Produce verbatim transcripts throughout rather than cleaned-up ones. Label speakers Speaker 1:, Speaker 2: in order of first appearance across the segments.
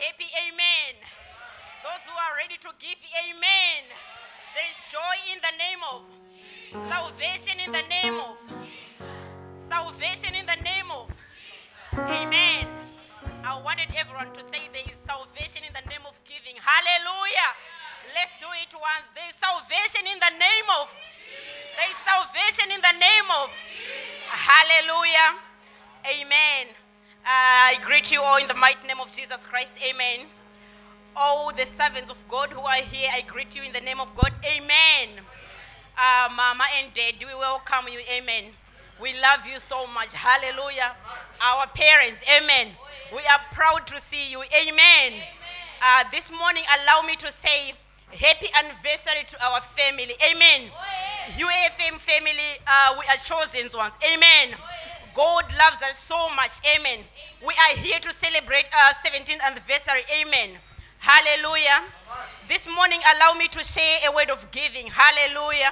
Speaker 1: happy, amen. Those who are ready to give, amen. There is joy in the name of, salvation in the name of, salvation in the name of, amen. I wanted everyone to say there is salvation in the name of giving. Hallelujah. Let's do it once. There is salvation in the name of, there is salvation in the name of, hallelujah, amen. Uh, I greet you all in the mighty name of Jesus Christ, amen. All the servants of God who are here, I greet you in the name of God, amen. Uh, Mama and Dad, we welcome you, amen. We love you so much, hallelujah. Our parents, amen. We are proud to see you, amen. Uh, this morning, allow me to say happy anniversary to our family, amen. U A F M family, uh, we are chosen ones, amen. God loves us so much, amen. We are here to celebrate our seventeenth anniversary, amen. Hallelujah. This morning, allow me to share a word of giving, hallelujah,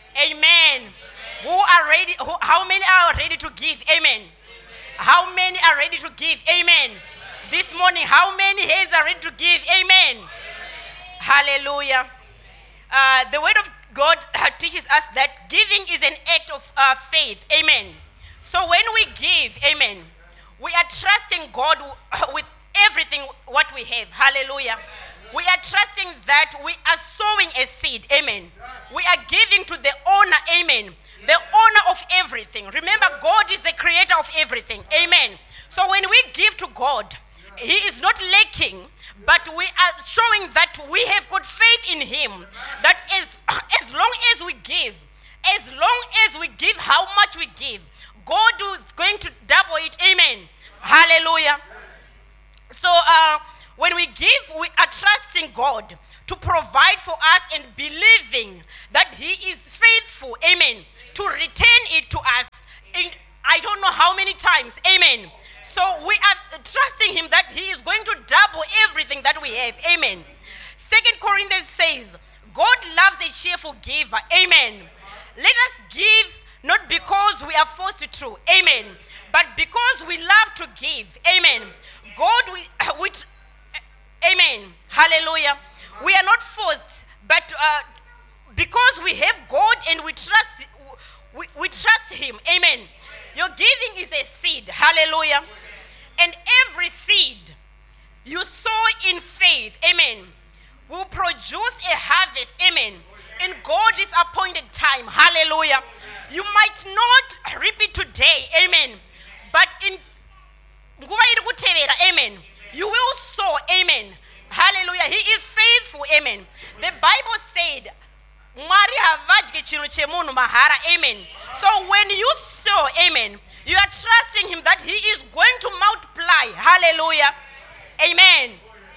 Speaker 1: amen. Who are ready? Who, how many are ready to give, amen? How many are ready to give, amen? This morning, how many hands are ready to give, amen? Hallelujah. Uh, the word of God uh, teaches us that giving is an act of uh, faith, amen. So when we give, amen, we are trusting God with everything what we have, hallelujah. We are trusting that we are sowing a seed, amen. We are giving to the owner, amen, the owner of everything. Remember, God is the creator of everything, amen. So when we give to God, He is not lacking, but we are showing that we have got faith in Him, that as, as long as we give, as long as we give how much we give, God is going to double it, amen. Hallelujah. So uh, when we give, we are trusting God to provide for us and believing that He is faithful, amen, to return it to us in I don't know how many times, amen. So we are trusting Him that He is going to double everything that we have, amen. Second Corinthians says, God loves a cheerful giver, amen. Let us give not because we are forced to, amen, but because we love to give, amen. God, we, we amen, hallelujah. We are not forced, but uh, because we have God and we trust, we, we trust Him, amen. Your giving is a seed, hallelujah. And every seed you sow in faith, amen, will produce a harvest, amen, in God's appointed time, hallelujah. You might not reap it today, amen, but in amen, you will sow, amen, hallelujah. He is faithful, amen. The Bible said, amen. So when you sow, amen, you are trusting Him that He is going to multiply, hallelujah, amen.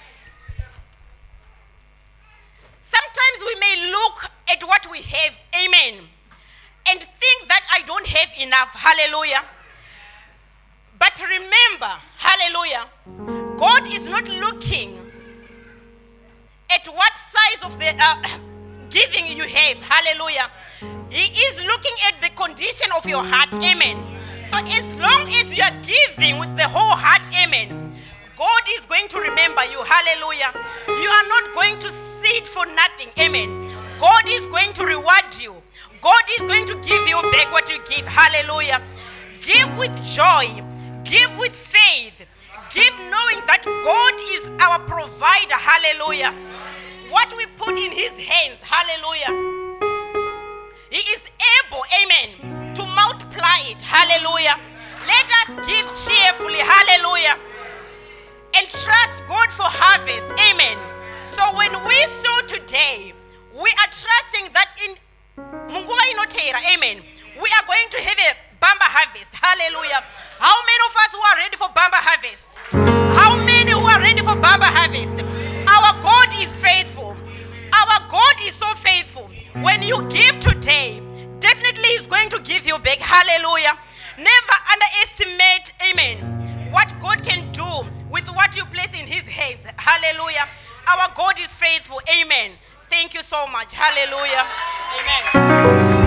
Speaker 1: Sometimes we may look at what we have, amen, and think that I don't have enough, hallelujah. But remember, hallelujah, God is not looking at what size of the uh, giving you have, hallelujah. He is looking at the condition of your heart, amen. So as long as you are giving with the whole heart, amen, God is going to remember you, hallelujah. You are not going to sit for nothing, amen. God is going to reward you. God is going to give you back what you give, hallelujah. Give with joy, give with faith, give knowing that God is our provider, hallelujah. What we put in His hands, hallelujah, He is able, amen, to multiply it, hallelujah. Let us give cheerfully, hallelujah, and trust God for harvest, amen. So when we sow today, we are trusting that in Munguwa Inotera, amen, we are going to have a Bamba harvest, hallelujah. How many of us who are ready for Bamba harvest? How many who are ready for Bamba harvest? Our God is faithful. Our God is so faithful. When you give today, definitely He's going to give you back, hallelujah. Never underestimate, amen, what God can do with what you place in His hands, hallelujah. Our God is faithful, amen. Thank you so much, hallelujah, amen.